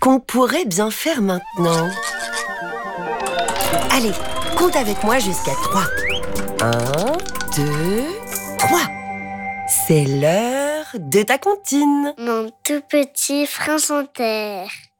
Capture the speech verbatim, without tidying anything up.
qu'on pourrait bien faire maintenant. Allez, compte avec moi jusqu'à trois. Un, deux, trois. C'est l'heure de ta comptine. Mon tout petit prince en terre.